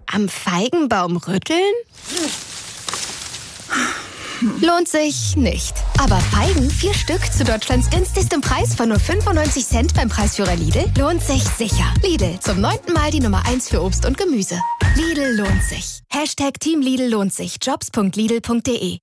Am Feigenbaum rütteln? Lohnt sich nicht. Aber Feigen 4 Stück zu Deutschlands günstigstem Preis von nur 95 Cent beim Preisführer Lidl lohnt sich sicher. Lidl, zum 9. Mal die Nummer 1 für Obst und Gemüse. Lidl lohnt sich. #Team Lidl lohnt sich. Jobs.lidl.de